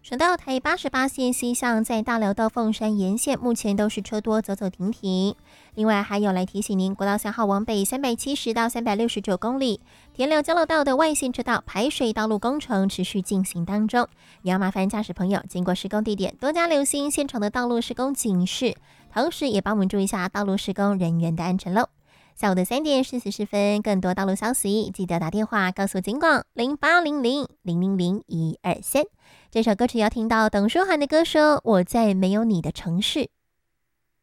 省道台88线西向在大寮到凤山沿线，目前都是车多走走停停。另外还有来提醒您，国道3号往北370到369公里，田寮交流道的外线车道排水道路工程持续进行当中，也要麻烦驾驶朋友经过施工地点多加留心现场的道路施工警示，同时也帮我们注意一下道路施工人员的安全喽。下午的3点44分，更多道路消息记得打电话告诉警广0800000123。这首歌曲要听到董书涵的歌说《我在没有你的城市》。